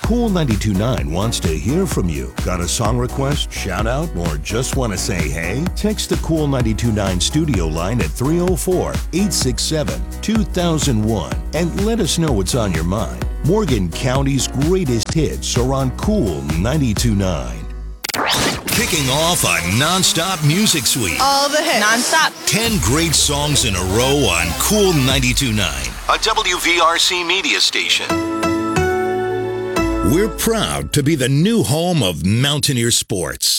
Cool 92.9 wants to hear from you. Got a song request, shout out, or just want to say hey? Text the Cool 92.9 studio line at 304-867-2001 and let us know what's on your mind. Morgan County's greatest hits are on Cool 92.9. Kicking off a non-stop music suite. All the hits. Non-stop. 10 great songs in a row on Cool 92.9, a WVRC media station. We're proud to be the new home of Mountaineer Sports.